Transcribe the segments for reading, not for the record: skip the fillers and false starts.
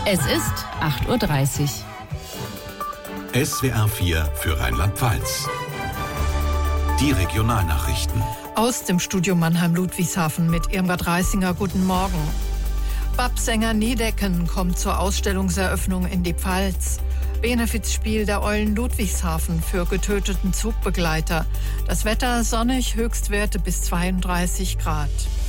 Es ist 8:30 Uhr. SWR 4 für Rheinland-Pfalz. Die Regionalnachrichten. Aus dem Studio Mannheim-Ludwigshafen mit Irmgard Reisinger. Guten Morgen. BAP-Sänger Niedecken kommt zur Ausstellungseröffnung in die Pfalz. Benefizspiel der Eulen Ludwigshafen für getöteten Zugbegleiter. Das Wetter sonnig, Höchstwerte bis 32 Grad.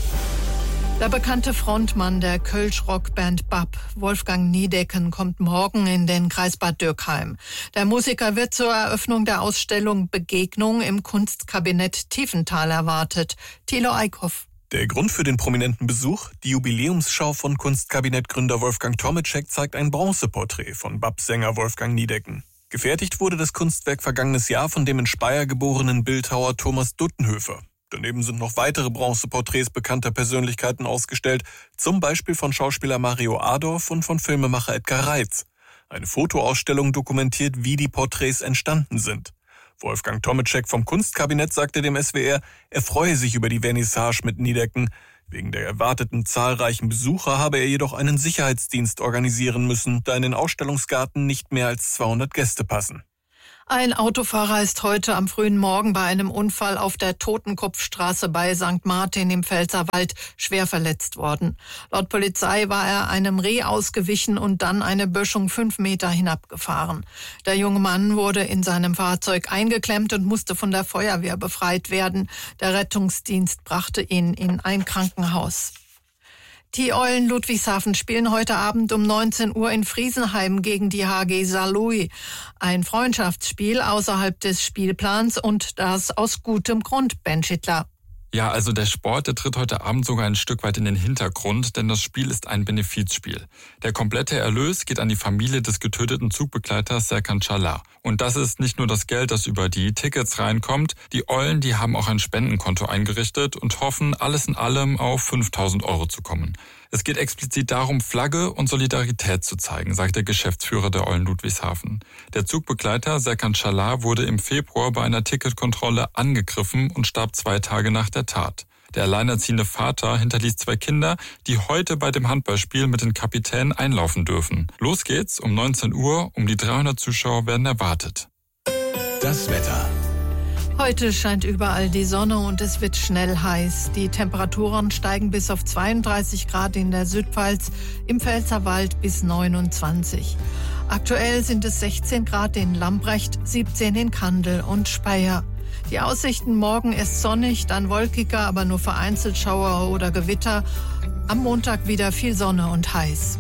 Der bekannte Frontmann der Kölsch-Rockband BAP, Wolfgang Niedecken, kommt morgen in den Kreis Bad Dürkheim. Der Musiker wird zur Eröffnung der Ausstellung Begegnung im Kunstkabinett Tiefenthal erwartet. Thilo Eickhoff. Der Grund für den prominenten Besuch? Die Jubiläumsschau von Kunstkabinettgründer Wolfgang Tomiczek zeigt ein Bronzeporträt von BAP-Sänger Wolfgang Niedecken. Gefertigt wurde das Kunstwerk vergangenes Jahr von dem in Speyer geborenen Bildhauer Thomas Duttenhöfer. Daneben sind noch weitere Bronzeporträts bekannter Persönlichkeiten ausgestellt, zum Beispiel von Schauspieler Mario Adorf und von Filmemacher Edgar Reitz. Eine Fotoausstellung dokumentiert, wie die Porträts entstanden sind. Wolfgang Tomiczek vom Kunstkabinett sagte dem SWR, er freue sich über die Vernissage mit Niedecken. Wegen der erwarteten zahlreichen Besucher habe er jedoch einen Sicherheitsdienst organisieren müssen, da in den Ausstellungsgarten nicht mehr als 200 Gäste passen. Ein Autofahrer ist heute am frühen Morgen bei einem Unfall auf der Totenkopfstraße bei St. Martin im Pfälzerwald schwer verletzt worden. Laut Polizei war er einem Reh ausgewichen und dann eine Böschung 5 Meter hinabgefahren. Der junge Mann wurde in seinem Fahrzeug eingeklemmt und musste von der Feuerwehr befreit werden. Der Rettungsdienst brachte ihn in ein Krankenhaus. Die Eulen Ludwigshafen spielen heute Abend um 19 Uhr in Friesenheim gegen die HG Saarlouis. Ein Freundschaftsspiel außerhalb des Spielplans und das aus gutem Grund, Ben Schittler. Ja, also der Sport, der tritt heute Abend sogar ein Stück weit in den Hintergrund, denn das Spiel ist ein Benefizspiel. Der komplette Erlös geht an die Familie des getöteten Zugbegleiters Serkan Çalar. Und das ist nicht nur das Geld, das über die Tickets reinkommt. Die Eulen, die haben auch ein Spendenkonto eingerichtet und hoffen, alles in allem auf 5.000 € zu kommen. Es geht explizit darum, Flagge und Solidarität zu zeigen, sagt der Geschäftsführer der Eulen Ludwigshafen. Der Zugbegleiter Serkan Çalar wurde im Februar bei einer Ticketkontrolle angegriffen und starb 2 Tage nach der Tat. Der alleinerziehende Vater hinterließ 2 Kinder, die heute bei dem Handballspiel mit den Kapitänen einlaufen dürfen. Los geht's um 19 Uhr, um die 300 Zuschauer werden erwartet. Das Wetter. Heute scheint überall die Sonne und es wird schnell heiß. Die Temperaturen steigen bis auf 32 Grad in der Südpfalz, im Pfälzerwald bis 29. Aktuell sind es 16 Grad in Lambrecht, 17 in Kandel und Speyer. Die Aussichten: morgen ist sonnig, dann wolkiger, aber nur vereinzelt Schauer oder Gewitter. Am Montag wieder viel Sonne und heiß.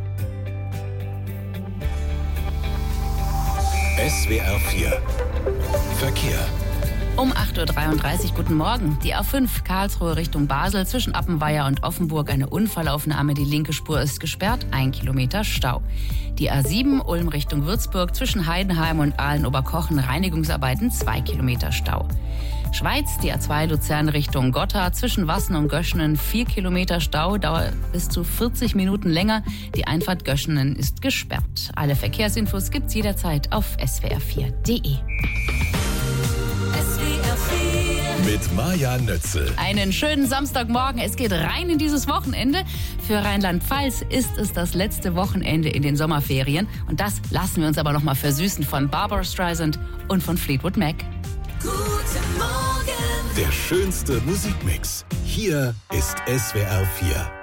SWR 4 Verkehr. Um 8:33 Uhr, guten Morgen. Die A5 Karlsruhe Richtung Basel zwischen Appenweier und Offenburg eine Unfallaufnahme. Die linke Spur ist gesperrt, 1 Kilometer Stau. Die A7 Ulm Richtung Würzburg zwischen Heidenheim und Aalen-Oberkochen Reinigungsarbeiten, 2 Kilometer Stau. Schweiz, die A2 Luzern Richtung Gotha zwischen Wassen und Göschenen, 4 Kilometer Stau, dauert bis zu 40 Minuten länger. Die Einfahrt Göschenen ist gesperrt. Alle Verkehrsinfos gibt's jederzeit auf swr4.de. Mit Maja Nötzel. Einen schönen Samstagmorgen. Es geht rein in dieses Wochenende. Für Rheinland-Pfalz ist es das letzte Wochenende in den Sommerferien. Und das lassen wir uns aber noch mal versüßen von Barbra Streisand und von Fleetwood Mac. Guten Morgen. Der schönste Musikmix. Hier ist SWR 4.